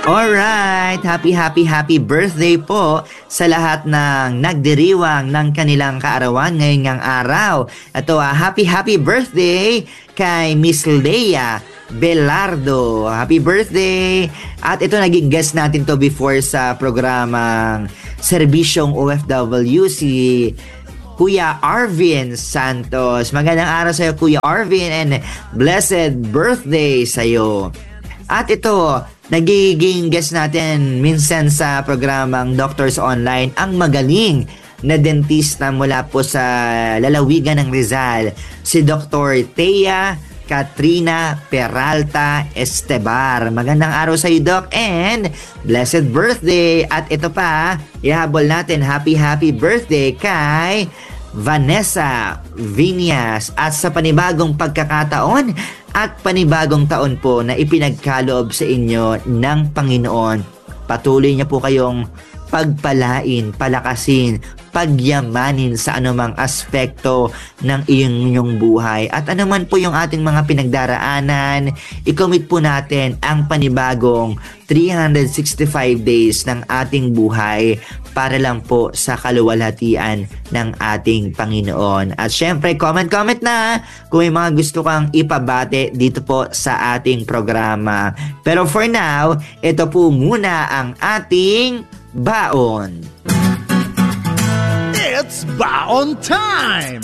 Alright, happy birthday po sa lahat ng nagdiriwang ng kanilang kaarawan ngayong araw. Ito, happy birthday kay Miss Leia Belardo. Happy birthday! At ito, naging guest natin to before sa programang Serbisyong OFW, si Kuya Arvin Santos. Magandang araw sa'yo, Kuya Arvin, and blessed birthday sa'yo. At ito, nagiging guest natin minsan sa programang Doctors Online ang magaling na dentista mula po sa lalawigan ng Rizal, si Dr. Thea Katrina Peralta Estebar. Magandang araw sa iyo, Doc, and blessed birthday. At ito pa, ihabol natin happy birthday kay Vanessa Viñas at sa panibagong pagkakataon at panibagong taon po na ipinagkaloob sa inyo ng Panginoon. Patuloy niya po kayong pagpalain, palakasin, pagyamanin sa anumang aspekto ng inyong buhay. At anuman po yung ating mga pinagdaraanan, i-commit po natin ang panibagong 365 days ng ating buhay para lang po sa kaluwalhatian ng ating Panginoon. At syempre, comment na kung may mga gusto kang ipabate dito po sa ating programa. Pero for now, ito po muna ang ating baon. It's baon time!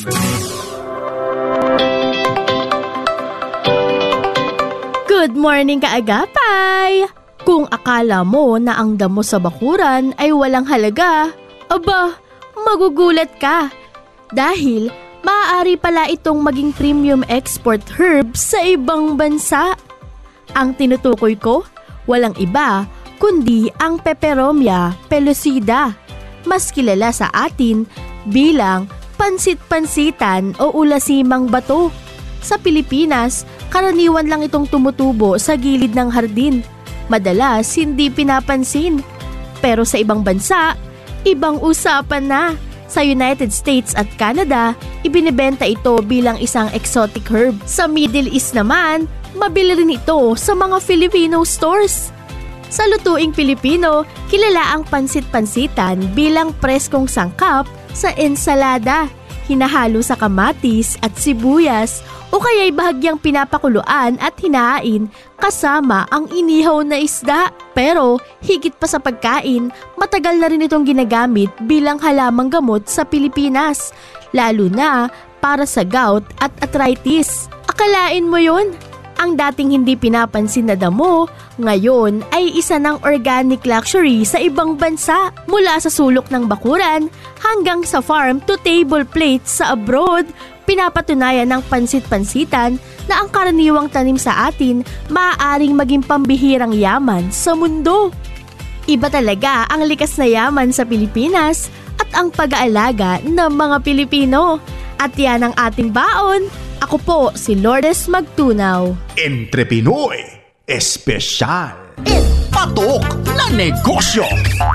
Good morning, kaagapay! Kung akala mo na ang damo sa bakuran ay walang halaga, aba, magugulat ka. Dahil maaari pala itong maging premium export herb sa ibang bansa. Ang tinutukoy ko, walang iba kundi ang Peperomia pellucida, mas kilala sa atin bilang pansit-pansitan o ulasimang bato. Sa Pilipinas, karaniwan lang itong tumutubo sa gilid ng hardin. Madalas hindi pinapansin. Pero sa ibang bansa, ibang usapan na. Sa United States at Canada, ibinebenta ito bilang isang exotic herb. Sa Middle East naman, mabili rin ito sa mga Filipino stores. Sa lutuing Pilipino, kilala ang pansit-pansitan bilang preskong sangkap sa ensalada, hinahalo sa kamatis at sibuyas o kaya'y bahagyang pinapakuluan at hinahain kasama ang inihaw na isda. Pero higit pa sa pagkain, matagal na rin itong ginagamit bilang halamang gamot sa Pilipinas, lalo na para sa gout at arthritis. Akalain mo yun? Ang dating hindi pinapansin na damo, ngayon ay isa ng organic luxury sa ibang bansa. Mula sa sulok ng bakuran hanggang sa farm to table plates sa abroad, pinapatunayan ng pansit-pansitan na ang karaniwang tanim sa atin maaaring maging pambihirang yaman sa mundo. Iba talaga ang likas na yaman sa Pilipinas at ang pag-aalaga ng mga Pilipino. At yan ang ating baon. Ako po si Lourdes Magtunaw. Entre Pinoy, espesyal. Patok na negosyo.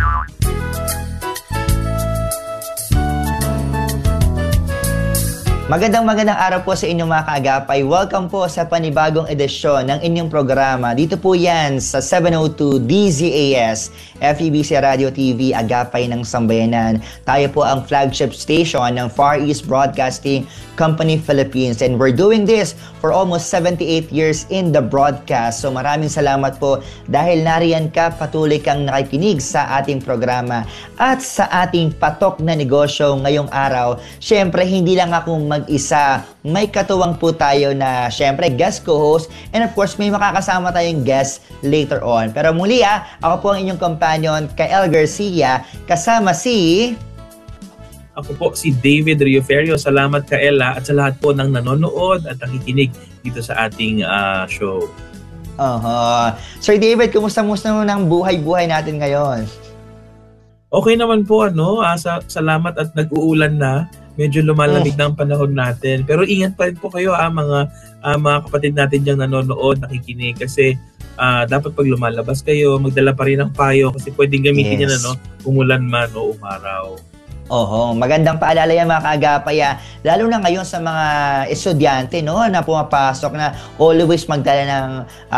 Magandang araw po sa inyong mga kaagapay. Welcome po sa panibagong edisyon ng inyong programa. Dito po yan sa 702 DZAS, FEBC Radio TV, Agapay ng Sambayanan. Tayo po ang flagship station ng Far East Broadcasting Company Philippines. And we're doing this for almost 78 years in the broadcast. So maraming salamat po dahil nariyan ka, patuloy kang nakikinig sa ating programa at sa ating patok na negosyo ngayong araw. Siyempre, hindi lang akong mag-isa. May katuwang po tayo na siyempre guest co-host and of course may makakasama tayong guest later on. Pero muli ako po ang inyong companion, Kael Garcia, kasama si... Ako po si David Rioferio. Salamat Kael at sa lahat po ng nanonood at nakikinig dito sa ating show. Sir David, kumusta ang buhay-buhay natin ngayon? Okay naman po, salamat at nag-uulan na. Medyo lumalamig na ang panahon natin. Pero ingat pa rin po kayo mga kapatid natin diyang nanonood, nakikinig. Kasi dapat pag lumalabas kayo, magdala pa rin ng payo kasi pwedeng gamitin yan umulan man o umaraw. Oho, magandang paalala yan mga kaagapay, lalo na ngayon sa mga estudyante, no, na pumapasok na always magdala ng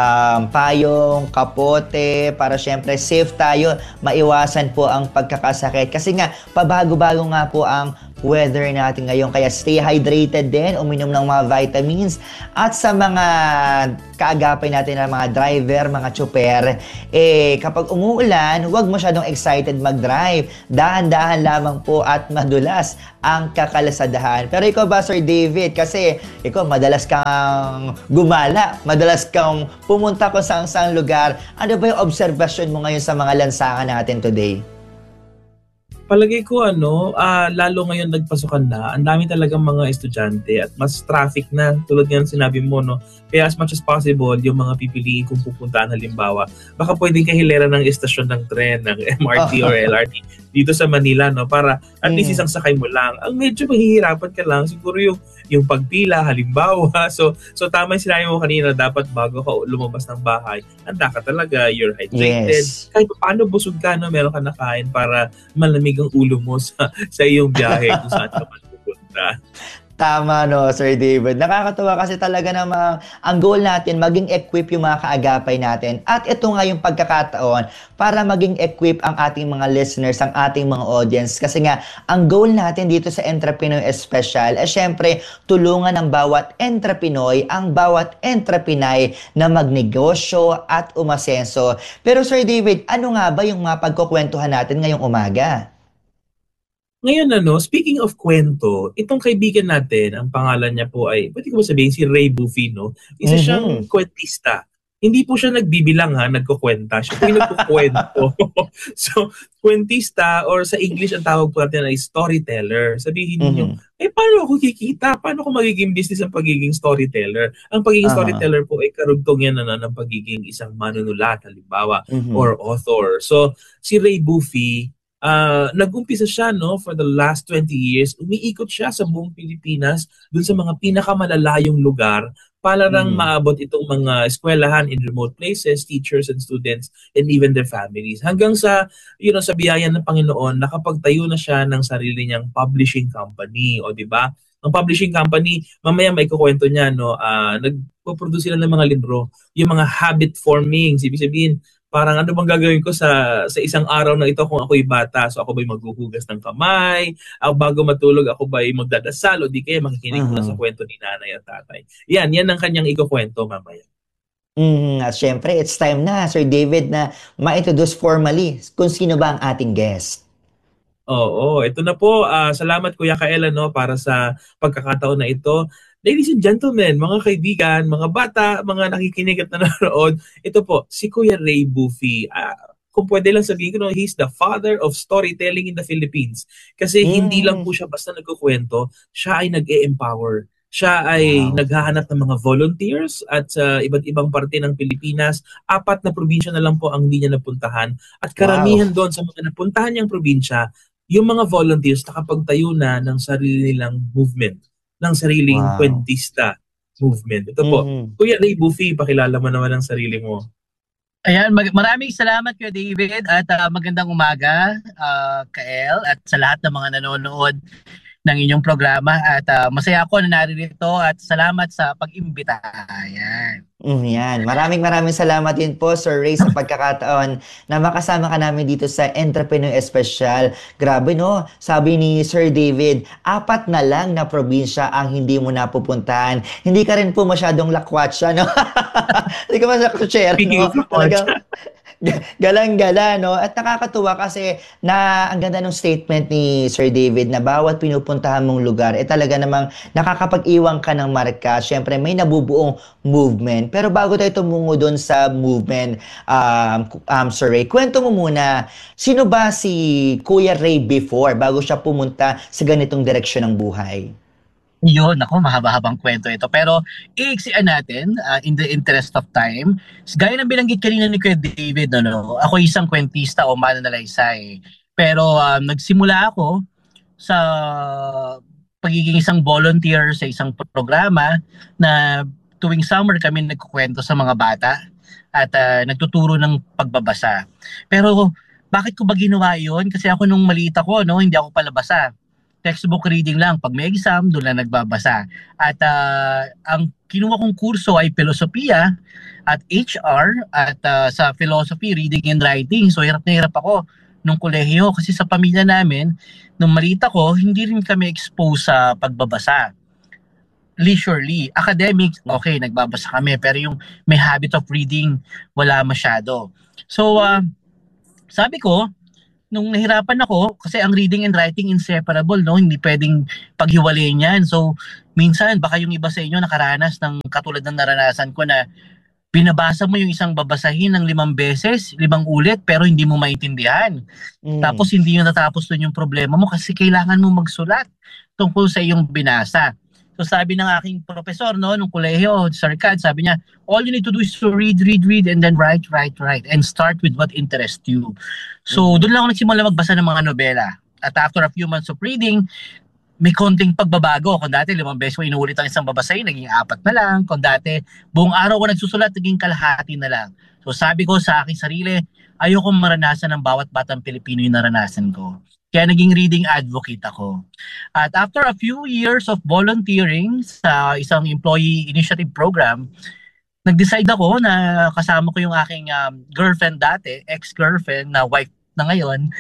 payong, kapote, para syempre safe tayo, maiwasan po ang pagkakasakit. Kasi nga, pabago-bago nga po ang weather natin ngayon. Kaya stay hydrated din, uminom ng mga vitamins. At sa mga kaagapay natin na mga driver, mga tsuper, kapag umuulan, huwag masyadong excited mag-drive. Dahan-dahan lamang po at madulas ang kakalasadahan. Pero ikaw ba, Sir David? Kasi ikaw, madalas kang gumala, madalas kang pumunta kung saan-saan lugar. Ano ba yung obserbasyon mo ngayon sa mga lansangan natin today? Palagay ko lalo ngayon nagpasukan na, ang dami talagang mga estudyante at mas traffic na tulad ng sinabi mo, no. Kaya as much as possible, yung mga pipiliin kung pupuntaan halimbawa, baka pwedeng kahilera ng estasyon ng tren, ng MRT or LRT dito sa Manila, no, para at least isang sakay mo lang. Ang medyo mahihirapan ka lang siguro yung pagpila halimbawa. So tama yung sinabi mo kanina, dapat bago ka lumabas ng bahay, handa ka talaga, you're hydrated. Yes. Kahit paano busog ka, no, meron ka nakain para malamig ang ulo mo sa iyong biyahe kung saan ka man pupunta. Tama, no, Sir David. Nakakatuwa kasi talaga namang ang goal natin, maging equip yung mga kaagapay natin. At ito nga yung pagkakataon para maging equip ang ating mga listeners, ang ating mga audience. Kasi nga, ang goal natin dito sa Entrepinoy Special ay syempre, tulungan ng bawat Entrepinoy, ang bawat Entrepinay na magnegosyo at umasenso. Pero Sir David, ano nga ba yung mga pagkukwentuhan natin ngayong umaga? Ngayon speaking of kwento, itong kaibigan natin, ang pangalan niya po ay, pwede ko ba sabihin, si Ray Bufino. Isa siyang kwentista. Hindi po siya nagbibilang nagkukwenta. Siya po yung nagkukwento. So, kwentista or sa English ang tawag po natin ay storyteller. Sabihin niyo, paano ako kikita? Paano ko magiging business ang pagiging storyteller? Ang pagiging storyteller po ay karugtong yan ng pagiging isang manunulat, halimbawa, or author. So, si Ray Buffy, nag-umpisa siya for the last 20 years, umiikot siya sa buong Pilipinas dun sa mga pinakamalalayong lugar para lang maabot itong mga eskwelahan in remote places, teachers and students, and even their families. Hanggang sa, sa biyaya ng Panginoon, nakapagtayo na siya ng sarili niyang publishing company. O diba? Ang publishing company, mamaya may kukwento niya, nagpo-produce sila ng mga libro, yung mga habit forming, ibig sabihin, parang ano bang gagawin ko sa isang araw na ito kung ako'y bata? So ako ba'y maghuhugas ng kamay? Bago matulog ako ba'y magdadasal? O di kaya makikinig muna sa kwento ni nanay at tatay? Yan ang kanyang ikukwento mamaya. At syempre, it's time na, Sir David, na ma-introduce formally kung sino ba ang ating guest. Oo, ito na po. Salamat Kuya Kaela para sa pagkakataon na ito. Ladies and gentlemen, mga kaibigan, mga bata, mga nakikinig at nanonood, ito po, si Kuya Ray Buffy. Kung pwede lang sabihin ko, he's the father of storytelling in the Philippines. Kasi hindi lang po siya basta nagkukwento, siya ay nag-e-empower. Siya ay naghahanap ng mga volunteers at sa iba't ibang parte ng Pilipinas. 4 na probinsya na lang po ang hindi niya napuntahan. At karamihan doon sa mga napuntahan niyang probinsya, yung mga volunteers nakapagtayo na ng sarili nilang movement, ng sariling kwentista movement. Ito po, Kuya Ray Buffy, pakilala mo naman ang sarili mo. Ayan, maraming salamat Kuya David at magandang umaga, Kael, at sa lahat ng mga nanonood ng inyong programa at masaya ako na naririto at salamat sa pag-imbita. Ayan. Yan. Maraming salamat din po, Sir Ray, sa pagkakataon na makasama ka namin dito sa Entrepinoy Special. Grabe, no? Sabi ni Sir David, 4 na lang na probinsya ang hindi mo napupuntahan. Hindi ka rin po masyadong lakwatsa, no? Hindi ka masyadong kutsero, no? Talagang galang-gala, no? At nakakatuwa kasi na ang ganda ng statement ni Sir David na bawat pinupuntahan mong lugar, talaga namang nakakapag-iwan ka ng marka. Siyempre, may nabubuong movement. Pero bago tayo tumungo doon sa movement, Sir Ray, kwento mo muna, sino ba si Kuya Ray before, bago siya pumunta sa ganitong direksyon ng buhay? Yun, ako, mahaba-habang kwento ito. Pero iiksian natin in the interest of time. Gaya ng binanggit kanina ni Kuya David, ako isang kwentista o mananalaysay. Pero nagsimula ako sa pagiging isang volunteer sa isang programa na tuwing summer kami nagkukwento sa mga bata at nagtuturo ng pagbabasa. Pero Bakit ko ba ginawa yun? Kasi ako nung maliit ako, no, hindi ako palabasa. Textbook reading lang. Pag may exam, doon lang nagbabasa. At ang kinuha kong kurso ay filosofiya at HR at sa philosophy, reading and writing. So hirap na hirap ako nung kolehiyo kasi sa pamilya namin, nung maliit ako, hindi rin kami exposed sa pagbabasa. Leisurely. Academic, okay, nagbabasa kami. Pero yung may habit of reading, wala masyado. So, sabi ko, nung nahirapan ako, kasi ang reading and writing inseparable, no? Hindi pwedeng paghiwalayin yan. So, minsan, baka yung iba sa inyo nakaranas ng katulad ng naranasan ko na binabasa mo yung isang babasahin ng 5 beses, 5 ulit, pero hindi mo maintindihan. Tapos, hindi yung natapos dun yung problema mo kasi kailangan mo magsulat tungkol sa iyong binasa. So sabi ng aking professor no nung kolehiyo, Sir Cad, sabi niya, all you need to do is to read and then write and start with what interests you. So doon lang ako nagsimula magbasa ng mga nobela. At after a few months of reading, may konting pagbabago. Kung dati 5 beses ko inuulit ang isang babasahin, naging 4 na lang. Kung dati buong araw ko nagsusulat, naging kalahati na lang. So sabi ko sa aking sarili, ayokong maranasan ng bawat batang Pilipino yung naranasan ko. Kaya naging reading advocate ako. At after a few years of volunteering sa isang employee initiative program, nag-decide ako na kasama ko yung aking girlfriend dati, ex-girlfriend na wife na ngayon,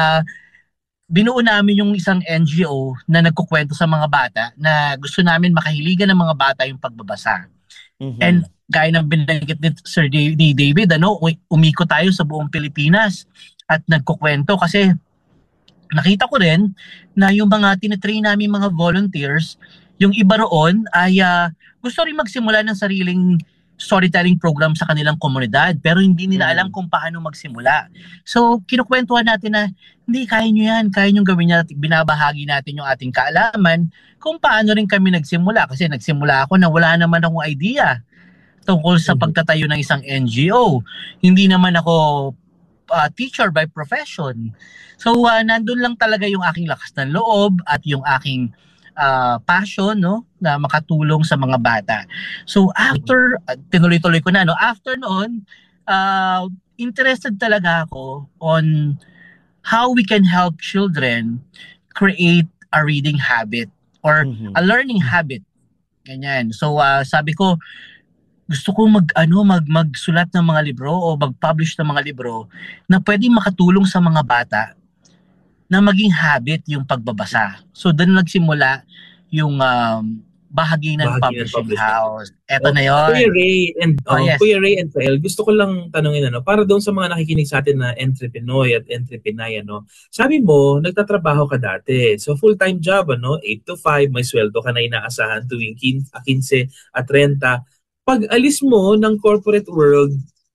binuo namin yung isang NGO na nagkukwento sa mga bata na gusto namin makahiligan ng mga bata yung pagbabasa. And gaya ng binanggit ni Sir David, umikot tayo sa buong Pilipinas at nagkukwento kasi nakita ko rin na yung mga tinitrain namin mga volunteers, yung iba roon ay gusto rin magsimula ng sariling storytelling program sa kanilang komunidad pero hindi nila alam kung paano magsimula. So, kinukwentuhan natin na hindi, kaya nyo gawin yan at binabahagi natin yung ating kaalaman kung paano rin kami nagsimula. Kasi nagsimula ako na wala naman akong idea tungkol sa pagtatayo ng isang NGO. Hindi naman ako teacher by profession. So, nandun lang talaga yung aking lakas ng loob at yung aking passion, no, na makatulong sa mga bata. So, after, tinuloy-tuloy ko na, no, after noon, interested talaga ako on how we can help children create a reading habit or a learning habit. Ganyan. So, sabi ko, gusto ko magsulat ng mga libro o mag-publish ng mga libro na pwedeng makatulong sa mga bata na maging habit yung pagbabasa. So doon nagsimula yung Bahaginan Publishing House. Eto na yun. Kuya Ray and Fael, gusto ko lang tanungin para doon sa mga nakikinig sa atin na entrepreneur at entreprenay, sabi mo, nagtatrabaho ka dati. So full-time job, 8 to 5, may sweldo ka na inaasahan tuwing 15 at 30. Pag alis mo ng corporate world,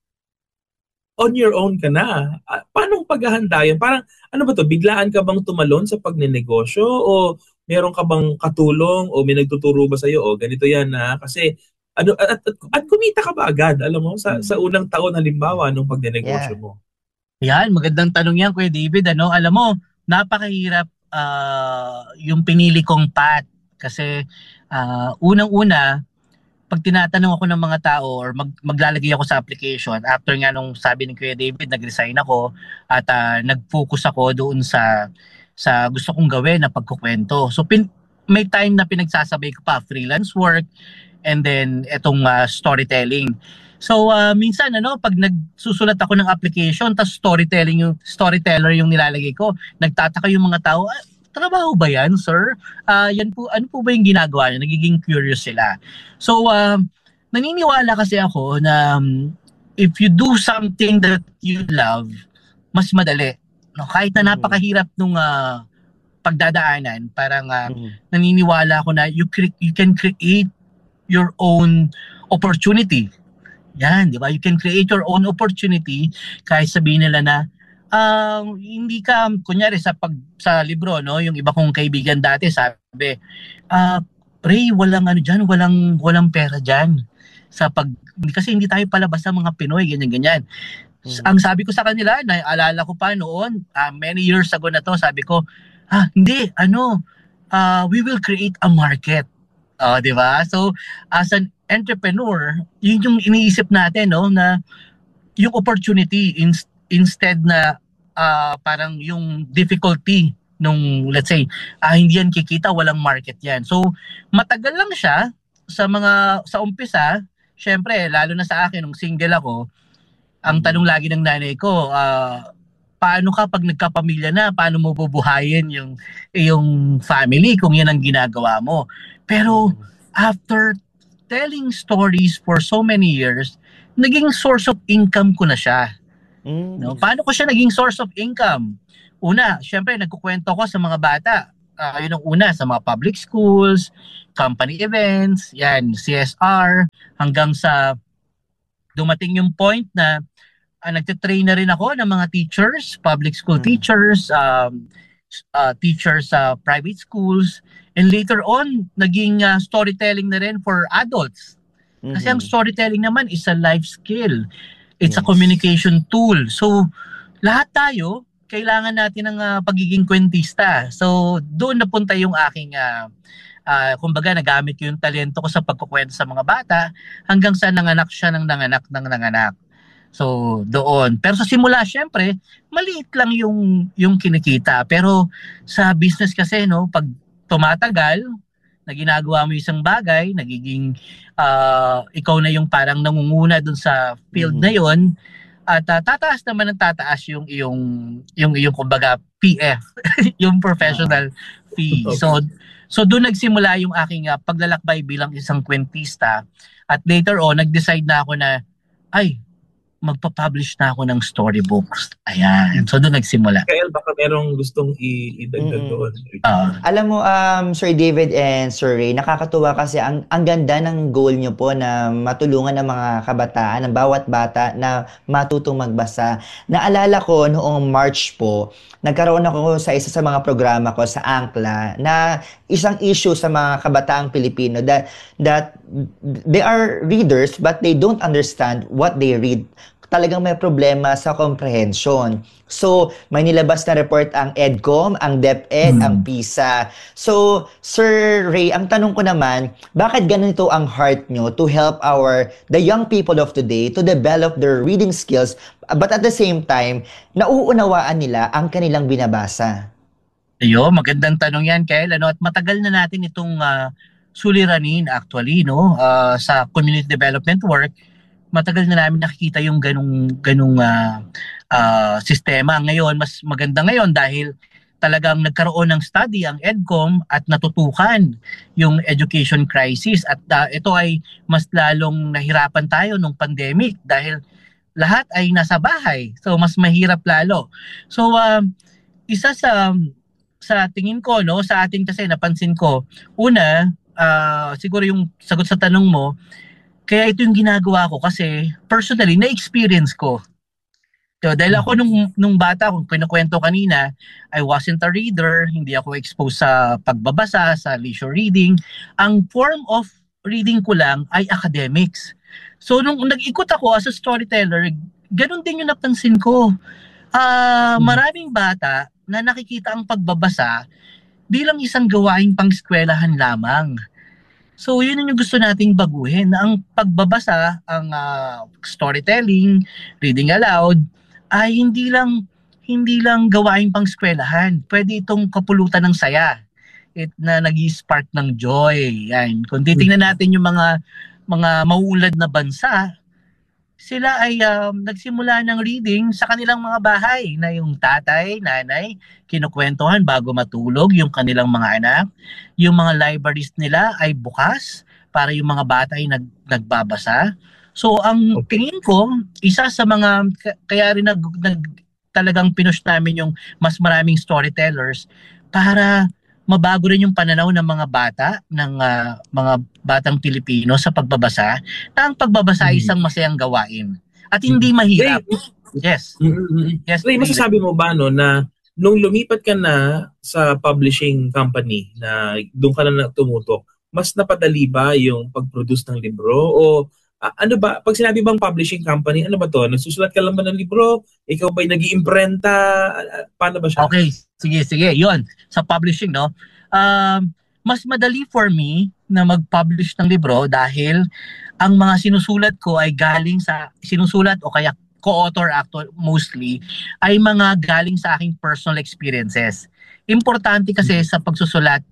on your own ka na. Paano paghahanda yun? Parang, ano ba to? Biglaan ka bang tumalon sa pagnenegosyo? O meron ka bang katulong? O may nagtuturo ba sa'yo? O ganito yan na. Kasi, at kumita ka ba agad? Alam mo, sa unang taon halimbawa nung pagnenegosyo mo? Yan, magandang tanong yan, Kuya David. Alam mo, napakahirap yung pinili kong path. Kasi, unang-una, pag tinatanong ako ng mga tao or maglalagay ako sa application, after nga nung sabi ni Kuya David, nag-resign ako at nag-focus ako doon sa gusto kong gawin na pagkukwento. So may time na pinagsasabay ko pa freelance work and then etong storytelling. So minsan pag nagsusulat ako ng application tapos storyteller yung nilalagay ko, nagtataka yung mga tao, trabaho ba yan, sir? Yan po, ano po ba yung ginagawa niya? Nagiging curious sila. So, naniniwala kasi ako na if you do something that you love, mas madali. No? Kahit na napakahirap nung pagdadaanan, parang naniniwala ako na you can create your own opportunity. Yan, di ba? You can create your own opportunity kahit sabihin nila na hindi ka, kunyari sa libro, yung iba kong kaibigan dati sabi, Ray, walang walang pera dyan kasi hindi tayo palabas sa mga Pinoy, ganyan. Ang sabi ko sa kanila, naalala ko pa noon, many years ago na to, sabi ko, hindi, we will create a market. Di ba? So, as an entrepreneur, yun yung iniisip natin, na yung opportunity instead na parang yung difficulty nung, let's say, hindi yan kikita, walang market yan. So, matagal lang siya sa umpisa. Syempre, lalo na sa akin, nung single ako, ang tanong lagi ng nanay ko, paano ka pag nagkapamilya na, paano mo bubuhayin yung family kung yan ang ginagawa mo. Pero after telling stories for so many years, naging source of income ko na siya. No? Paano ko siya naging source of income? Una, syempre nagkukwento ko sa mga bata. Yun ang una, sa mga public schools, company events, yan, CSR, hanggang sa dumating yung point na nagtitrain na rin ako ng mga teachers, public school teachers, teachers sa private schools, and later on, naging storytelling na rin for adults. Kasi ang storytelling naman is a life skill. It's a communication tool. So, lahat tayo, kailangan natin ng pagiging kwentista. So, doon napunta yung aking, kumbaga, nagamit ko yung talento ko sa pagkukwento sa mga bata hanggang sa nanganak siya ng nanganak. So, doon. Pero sa simula, syempre, maliit lang yung kinikita. Pero sa business kasi, no, pag tumatagal, na ginagawa mo isang bagay, nagiging ikaw na yung parang nangunguna dun sa field na yon, at tataas naman ng tataas yung kumbaga PF, yung professional fee. So doon nagsimula yung aking paglalakbay bilang isang kwentista, at later on nag-decide na ako na magpa-publish na ako ng storybooks. Ayan. So doon nagsimula. Kyle, baka merong gustong idagdag doon. Alam mo, Sir David and Sir Ray, nakakatuwa kasi ang ganda ng goal nyo po na matulungan ng mga kabataan, ng bawat bata na matutong magbasa. Naalala ko noong March po, nagkaroon ako sa isa sa mga programa ko sa Angkla na isang issue sa mga kabataang Pilipino that they are readers but they don't understand what they read. Talagang may problema sa comprehension. So, may nilabas na report ang EDCOM, ang DepEd, ang PISA. So, Sir Ray, ang tanong ko naman, bakit ganito ang heart nyo to help the young people of today to develop their reading skills, but at the same time, nauunawaan nila ang kanilang binabasa? Magandang tanong yan, Kyle. At matagal na natin itong suliranin actually, no, sa community development work. Matagal na namin nakikita yung ganung sistema. Ngayon, mas maganda ngayon dahil talagang nagkaroon ng study ang EDCOM at natutukan yung education crisis. At ito ay mas lalong nahirapan tayo nung pandemic dahil lahat ay nasa bahay. So, mas mahirap lalo. So, isa sa tingin ko, no, sa atin kasi napansin ko, una, siguro yung sagot sa tanong mo, kaya ito yung ginagawa ko kasi personally, na-experience ko. So, dahil ako nung bata, kung kinukwento kanina, I wasn't a reader, hindi ako exposed sa pagbabasa, sa leisure reading. Ang form of reading ko lang ay academics. So, nung nag-ikot ako as a storyteller, ganun din yung napansin ko. Maraming bata na nakikita ang pagbabasa bilang isang gawaing pang-eskwelahan lamang. So, yun yung gusto nating baguhin. Ang pagbabasa, ang storytelling, reading aloud, ay hindi lang gawaing pang-eskwelahan. Pwede itong kapulutan ng saya. Na nag-i-spark ng joy. Yan. Kung titingnan natin yung mga mauunlad na bansa, sila ay nagsimula ng reading sa kanilang mga bahay na yung tatay, nanay, kinukwentuhan bago matulog yung kanilang mga anak. Yung mga libraries nila ay bukas para yung mga bata ay nagbabasa. So ang tingin ko, isa sa mga, kaya rin talagang pinush namin yung mas maraming storytellers para mabago rin yung pananaw ng mga bata, ng mga batang Pilipino sa pagbabasa, na ang pagbabasa ay isang masayang gawain at hindi mahirap. Yes. Yes. Ray, masasabi mo ba na nung lumipat ka na sa publishing company na doon ka na tumutok, mas napadali ba yung pag-produce ng libro? O ano ba, pag sinabi bang publishing company, ano ba to? Nagsusulat ka lang ba ng libro? Ikaw ba'y nag-iimprenta? Paano ba siya? Okay, sige. Yun, sa publishing, no? Mas madali for me na mag-publish ng libro dahil ang mga sinusulat ko ay galing sa sinusulat o kaya co-author actor mostly, ay mga galing sa aking personal experiences. Importante kasi sa pagsusulat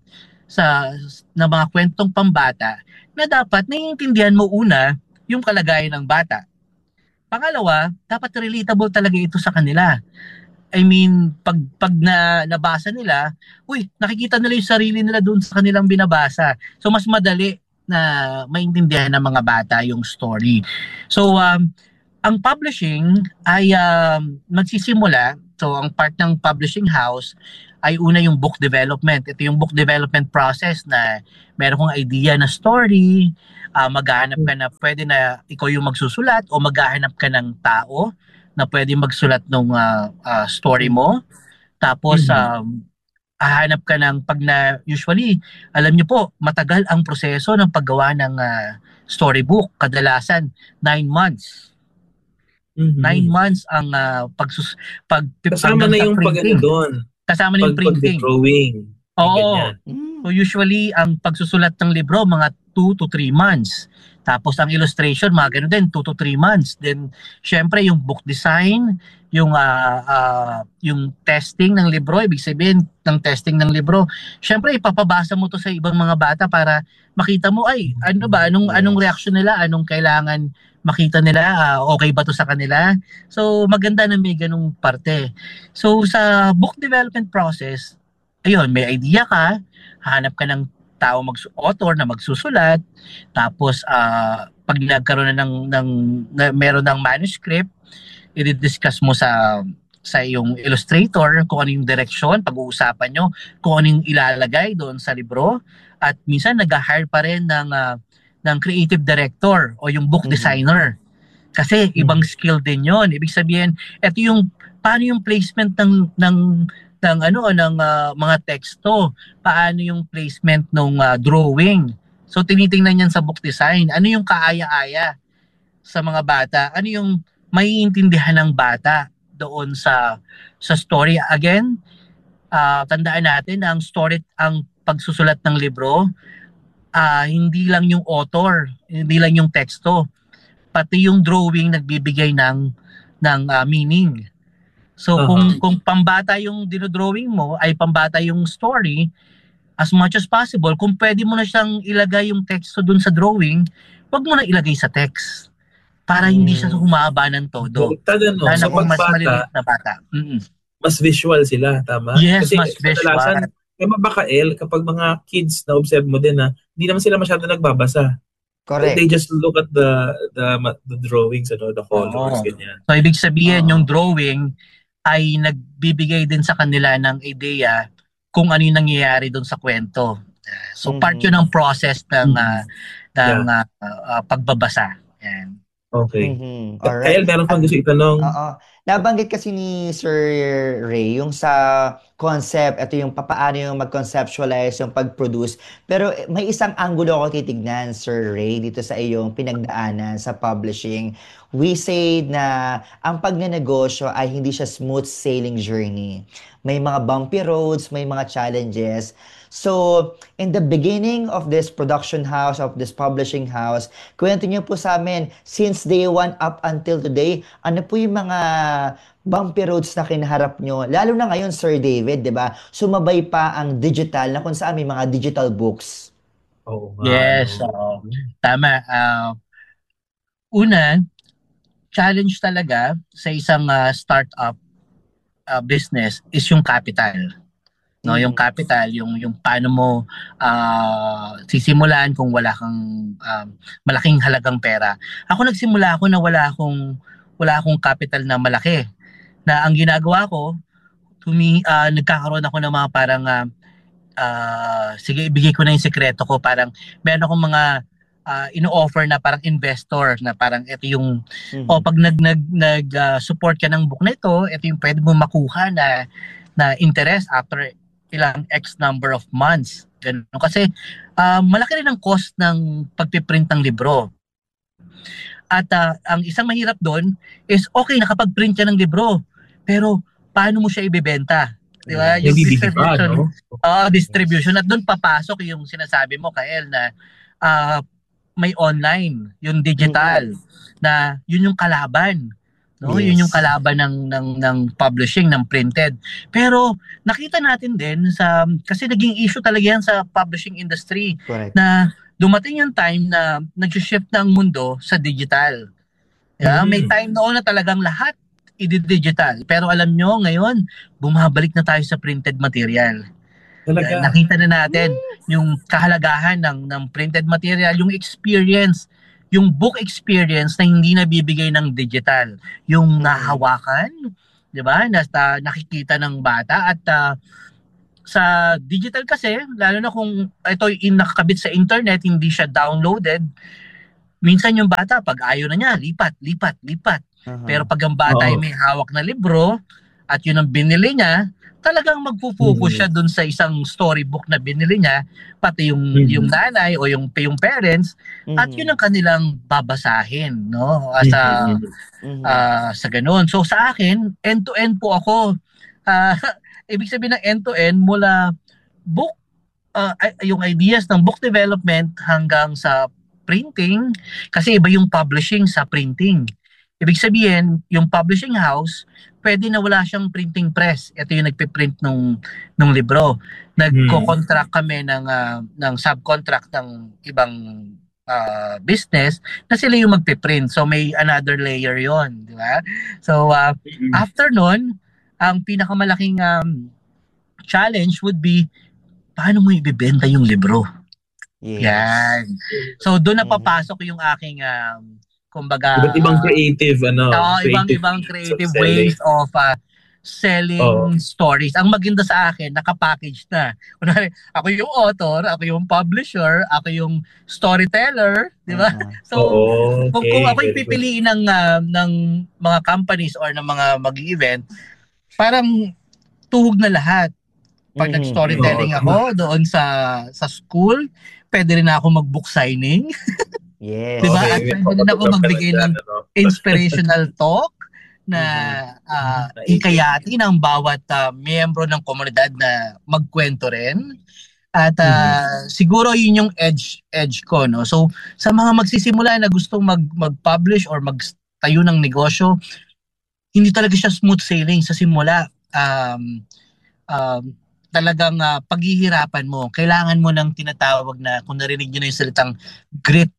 ng mga kwentong pambata na dapat naiintindihan mo una yung kalagayan ng bata. Pangalawa, dapat relatable talaga ito sa kanila. I mean, pag nabasa nila, nakikita nila yung sarili nila doon sa kanilang binabasa. So, mas madali na maintindihan ng mga bata yung story. So, ang publishing ay magsisimula. So, ang part ng publishing house ay una yung book development. Ito yung book development process na meron kong idea na story, maghahanap ka na pwede na ikaw yung magsusulat o maghahanap ka ng tao na pwede magsulat ng story mo. Tapos, hahanap ka ng usually, alam niyo po, matagal ang proseso ng paggawa ng storybook. Kadalasan, 9 months. 9 months ang kasama na yung pag-ano doon. Kasama na yung printing. Pag-drawing. Oo. So usually, ang pagsusulat ng libro, mga 2 to 3 months. Tapos ang illustration, mga gano'n din, 2 to 3 months. Then, syempre, yung book design, yung testing ng libro, ibig sabihin ng testing ng libro, syempre, ipapabasa mo to sa ibang mga bata para makita mo, anong reaction nila, anong kailangan makita nila, okay ba to sa kanila. So, maganda na may ganung parte. So, sa book development process, ayun, may idea ka, hahanap ka ng tao author na magsusulat, tapos pag nagkaroon na meron ng manuscript, i-discuss mo sa iyong illustrator kung ano yung direction, pag-uusapan nyo kung ano yung ilalagay doon sa libro, at minsan nag-hire pa rin ng creative director o yung book designer. Kasi ibang skill din yon. Ibig sabihin, ito yung paano yung placement ng mga teksto, paano yung placement ng drawing. So tinitingnan yan sa book design. Ano yung kaaya-aya sa mga bata? Ano yung maiintindihan ng bata doon sa story? Again, tandaan natin ang pagsusulat ng libro, hindi lang yung author, hindi lang yung teksto, pati yung drawing nagbibigay ng meaning. So kung pambata yung dinodrawing mo, ay pambata yung story, as much as possible, kung pwede mo na siyang ilagay yung teksto dun sa drawing, wag mo na ilagay sa text para hindi siya humaba ng todo. Sa mas maliliit na bata. Mas visual sila, tama? Yes, kasi mas visual. Kaya mabakael, kapag mga kids na observe mo din na hindi naman sila masyado nagbabasa. Correct. They just look at the drawings, the colors, ganyan. So ibig sabihin, yung drawing ay nagbibigay din sa kanila ng idea kung ano yung nangyayari doon sa kwento. So part yun ng process ng pagbabasa. Yan. Okay. Alright. Kyle, meron pang gusto itanong. Nabanggit kasi ni Sir Ray yung sa concept, ito yung paano yung mag-conceptualize, yung pag-produce. Pero may isang angulo ako titignan, Sir Ray, dito sa iyong pinagdaanan sa publishing. We say na ang pagnenegosyo ay hindi siya smooth sailing journey. May mga bumpy roads, may mga challenges. So, in the beginning of this production house, of this publishing house, kwento niyo po sa amin, since day one up until today, ano po yung mga bumpy roads na kinaharap nyo? Lalo na ngayon, Sir David, di ba? Sumabay pa ang digital na kung saan may mga digital books. Yes, tama. Una, challenge talaga sa isang startup business is yung capital. No, yung capital, yung paano mo sisimulan kung wala kang malaking halagang pera. Ako nagsimula na wala akong capital na malaki. Na ang ginagawa ko, nagkakaroon ako ng mga parang sige, ibigay ko na yung sekreto ko, parang meron akong mga ino-offer na parang investor na parang ito yung pag support ka ng book na ito yung pwede mo makuha na interest after ilang X number of months. Ganun. Kasi malaki rin ang cost ng pagpiprint ng libro. At ang isang mahirap doon is okay, nakapag-print ka ng libro, pero paano mo siya ibebenta? Di ba? Yung distribution. Distribution. At doon papasok yung sinasabi mo, Kael, na may online, yung digital, na yun yung kalaban No, Yes. yun yung kalaban ng publishing, ng printed. Pero nakita natin din kasi naging issue talaga yan sa publishing industry Correct. na dumating yung time na nag-shift na ang mundo sa digital. Yeah, may time noon na talagang lahat i-digital. Pero alam nyo, ngayon, bumabalik na tayo sa printed material. Talaga. Nakita na natin yung kahalagahan ng printed material, yung experience, yung book experience na hindi nabibigay ng digital. Yung nahawakan, di ba? Nakikita ng bata at sa digital kasi, lalo na kung ito nakakabit sa internet, hindi siya downloaded, minsan yung bata, pag ayaw na niya, lipat. Pero pag ang bata ay may hawak na libro at yun ang binili niya, talagang magpo-focus siya dun sa isang storybook na binili niya, pati yung nanay o yung parents, at yun ang kanilang babasahin, no? Sa ganun. So sa akin, end-to-end po ako. Ibig sabihin ng end-to-end mula book, yung ideas ng book development hanggang sa printing, kasi iba yung publishing sa printing. Ibig sabihin, yung publishing house, pwede na wala siyang printing press. Ito yung nagpiprint nung libro. Nagko-contract kami ng subcontract ng ibang business na sila yung magpiprint. So may another layer yon, di ba? So after nun, ang pinakamalaking challenge would be, paano mo ibibenta yung libro? Yes. Yan. So doon na papasok yung aking kumbaga Iba't ibang creative ibang creative ways of selling stories. Ang maganda sa akin, nakapackage na. Kunwari, ako yung author, ako yung publisher, ako yung storyteller, di ba? So, kung ako yung pipiliin ng mga companies or ng mga mag-event, parang tuhog na lahat. Pag nag-storytelling ako doon sa school, pwede rin ako mag-book signing. Yes. Diba? At pwede rin ako magbigay ng inspirational talk na hikayati ng bawat miyembro ng komunidad na magkwento rin. At siguro yun yung edge ko, no? So sa mga magsisimula na gustong mag-publish or magtayo ng negosyo, hindi talaga siya smooth sailing sa simula. Talagang paghihirapan mo. Kailangan mo ng tinatawag na, kung narinig nyo na yung salitang grit,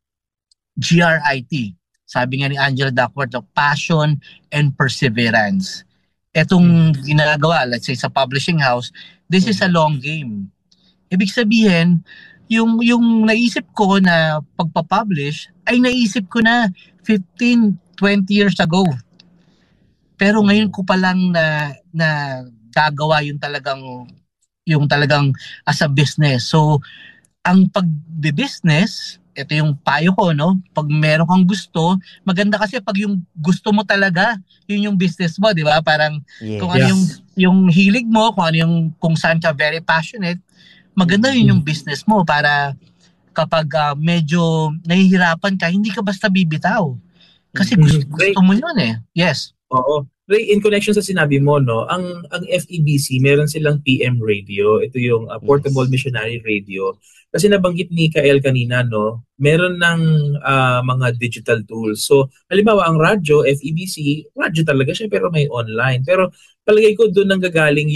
GRIT. Sabi nga ni Angela Duckworth, passion and perseverance. Etong ginagawa, let's say sa publishing house, this is a long game. Ibig sabihin, yung naisip ko na pagpapublish, ay naisip ko na 15, 20 years ago. Pero ngayon ko pa lang na gagawa yung talagang as a business. So, ang pag-business, ito yung payo ko, no? Pag meron kang gusto, maganda kasi pag yung gusto mo talaga, yun yung business mo, di ba? Parang kung ano yung hilig mo, kung saan ka very passionate, maganda yun yung business mo para kapag medyo nahihirapan ka, hindi ka basta bibitaw. Kasi gusto mo yun eh. Yes. Oo. Ray, in connection sa sinabi mo, no, ang FEBC, meron silang PM radio. Ito yung Portable Missionary Radio. Kasi nabanggit ni Kael kanina, no, meron ng mga digital tools. So, halimbawa, ang radyo, FEBC, radyo talaga siya pero may online. Pero palagay ko doon nanggagaling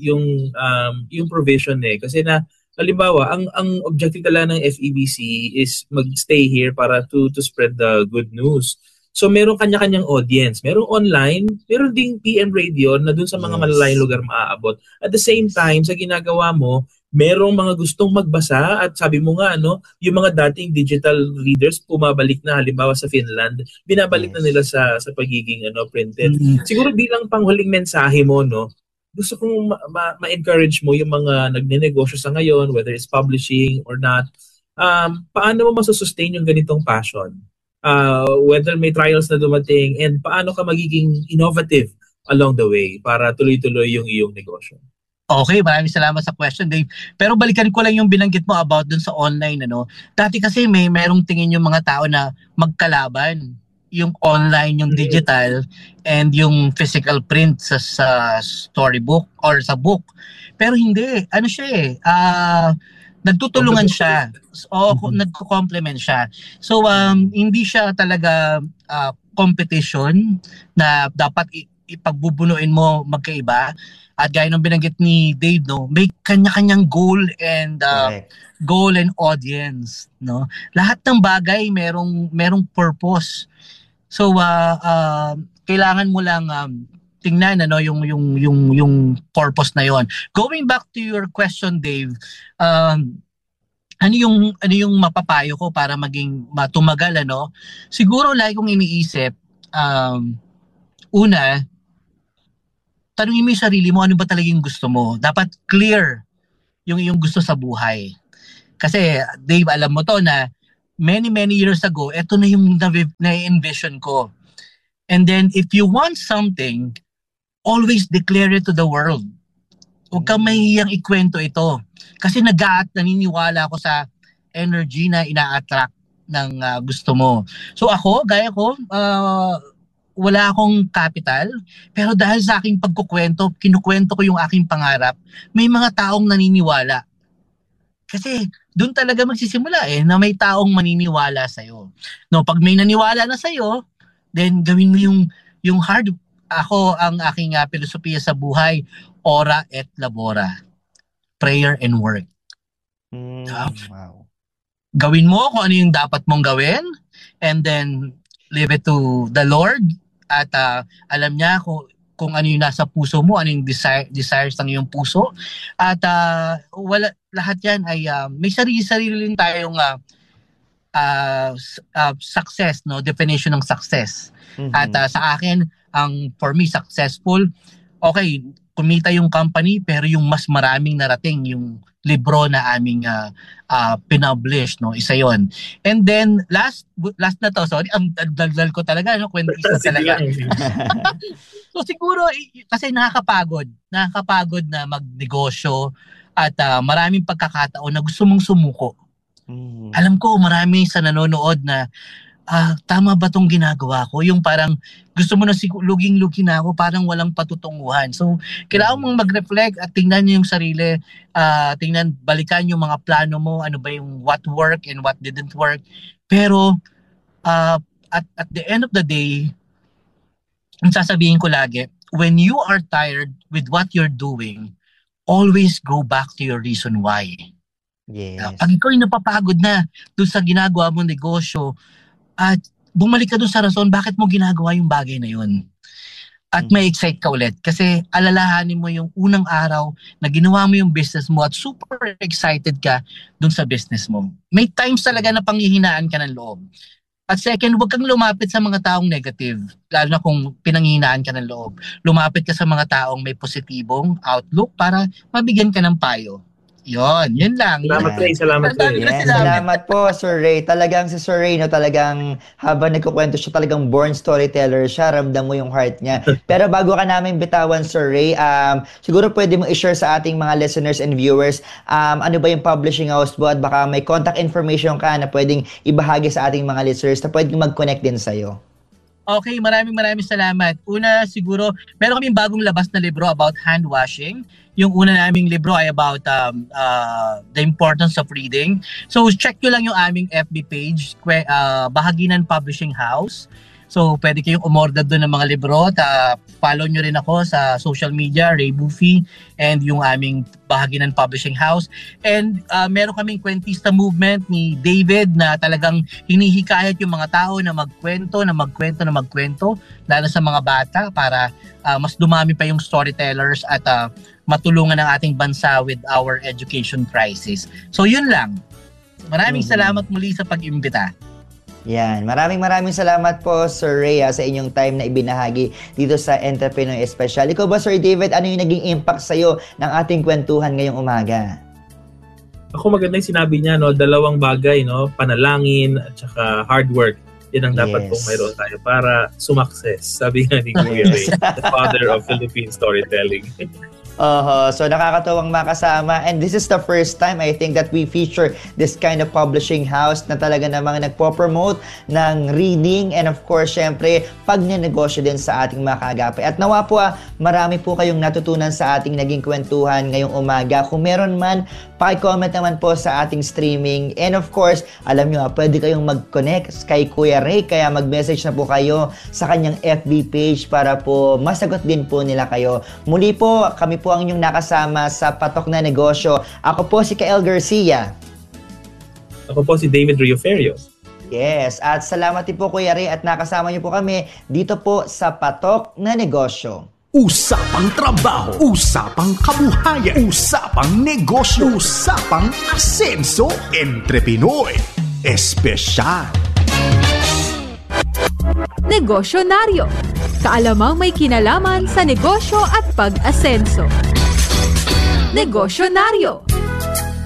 yung provision eh. Kasi halimbawa, ang objective talaga ng FEBC is magstay here para to spread the good news. So meron kanya-kanyang audience. Merong online, meron ding PM radio na dun sa mga malalayong lugar maaabot. At the same time, sa ginagawa mo, merong mga gustong magbasa at sabi mo nga, no, yung mga dating digital readers pumabalik na, halimbawa sa Finland, binabalik na nila sa pagiging printed. Siguro bilang panghuling mensahe mo, no, gusto kong ma-encourage mo yung mga nagnenegosyo sa ngayon, whether it's publishing or not, paano mo masusustain yung ganitong passion? Whether may trials na dumating, and paano ka magiging innovative along the way para tuloy-tuloy yung iyong negosyo. Okay, maraming salamat sa question, Dave. Pero balikan ko lang yung binanggit mo about dun sa online, ano. Dati kasi merong tingin yung mga tao na magkalaban yung online, yung digital, and yung physical print sa storybook or sa book. Pero hindi. Ano siya eh? Nagtutulungan siya. O nagko-complement siya. So hindi siya talaga competition na dapat ipagbubunuin mo magkaiba. At gaya ng binanggit ni Dave, no, may kanya-kanyang goal and audience, no. Lahat ng bagay merong purpose. So kailangan mo lang tingnan yung purpose na yon. Going back to your question, Dave, ano yung mapapayo ko para maging matumagal, ano? Siguro lagi kong iniisip, una, tanungin mo yung sarili mo, ano ba talaga yung gusto mo? Dapat clear yung gusto sa buhay. Kasi, Dave, alam mo to na many years ago, eto na yung na-envision ko. And then, if you want something, always declare it to the world. Huwag kang mahihiyang ikwento ito. Kasi naniniwala ako sa energy na ina-attract ng gusto mo. So ako, gaya ko, wala akong capital, pero dahil sa aking pagkukwento, kinukwento ko yung aking pangarap, may mga taong naniniwala. Kasi doon talaga magsisimula na may taong maniniwala sa'yo. No, pag may naniwala na sa'yo, then gawin mo yung hard. Ako, ang aking filosofiya sa buhay, ora et labora. Prayer and work. Wow. Gawin mo kung ano yung dapat mong gawin, and then leave it to the Lord. At alam niya kung ano yung nasa puso mo, ano yung desires ng iyong puso. At lahat yan ay may sarili-sarili rin tayong success, no? Definition ng success. Mm-hmm. At sa akin, for me, successful, okay, kumita yung company, pero yung mas maraming narating, yung libro na aming pinublish, no? Isa yon. And then last na to, sorry, ang daldal ko talaga, no? Kwentista talaga. So siguro kasi nakakapagod na magnegosyo at maraming pagkakataon na gusto mong sumuko. Alam ko marami sa nanonood na tama ba tong ginagawa ko? Yung parang gusto mo na luging-lugi na ako, parang walang patutunguhan. So, kailangan mong mag-reflect at tingnan niyo yung sarili, balikan yung mga plano mo, ano ba yung what worked and what didn't work. Pero, at the end of the day, ang sasabihin ko lagi, when you are tired with what you're doing, always go back to your reason why. Yes. Pag ikaw ay napapagod na doon sa ginagawa mong negosyo, at bumalik ka doon sa rason bakit mo ginagawa yung bagay na yun. At may excite ka ulit. Kasi alalahanin mo yung unang araw na ginawa mo yung business mo at super excited ka doon sa business mo. May times talaga na panghihinaan ka ng loob. At second, huwag kang lumapit sa mga taong negative. Lalo na kung pinanghihinaan ka ng loob. Lumapit ka sa mga taong may positibong outlook para mabigyan ka ng payo. Yun lang. Salamat, Ray. Yes, salamat po, Sir Ray. Talagang si Sir Ray, no, talagang habang nagkukwento siya, talagang born storyteller siya. Ramdam mo yung heart niya. Pero bago ka namin bitawan, Sir Ray, siguro pwede mo i-share sa ating mga listeners and viewers, ano ba yung publishing house mo at baka may contact information ka na pwedeng ibahagi sa ating mga listeners na pwedeng mag-connect din sa'yo. Okay, maraming salamat. Una, siguro, meron kaming bagong labas na libro about hand washing. Yung una naming libro ay about the importance of reading. So, check nyo lang yung aming FB page, Bahaginan Publishing House. So, pwede kayong umorder doon ng mga libro. Follow nyo rin ako sa social media, Ray Buffy, and yung aming Bahaginan Publishing House. And meron kaming kwentista movement ni David na talagang hinihikayat yung mga tao na magkwento, lalo sa mga bata para mas dumami pa yung storytellers at matulungan ang ating bansa with our education crisis. So, yun lang. Maraming salamat muli sa pag-imbita. Yan. Maraming salamat po, Sir Ray, sa inyong time na ibinahagi dito sa Entrepreneur Special. Ikaw ba, Sir David, ano yung naging impact sa'yo ng ating kwentuhan ngayong umaga? Ako maganda yung sinabi niya, no? Dalawang bagay, no? Panalangin at saka hard work. Yan ang dapat pong mayroon tayo para sumakses. Sabi nga ni Kuya Ray, the father of Philippine storytelling. So nakakatawang makasama, and this is the first time I think that we feature this kind of publishing house na talaga namang nagpo-promote ng reading and of course syempre pagnenegosyo din sa ating mga kaagapay. At nawa po marami po kayong natutunan sa ating naging kwentuhan ngayong umaga. Kung meron man, paki-comment naman po sa ating streaming, and of course alam nyo pwede kayong mag-connect kay Kuya Ray, kaya mag-message na po kayo sa kanyang FB page para po masagot din po nila kayo. Muli po, kami po ang inyong nakasama sa Patok na Negosyo. Ako po si Kael Garcia. Ako po si David Rioferio. Yes, at salamat din po Kuya Ray at nakasama niyo po kami dito po sa Patok na Negosyo. Usapang trabaho, usapang kabuhayan, usapang negosyo, usapang asenso, Entre Pinoy Espesyal. Negosyonaryo. Kaalamang may kinalaman sa negosyo at pag-asenso. Negosyonaryo.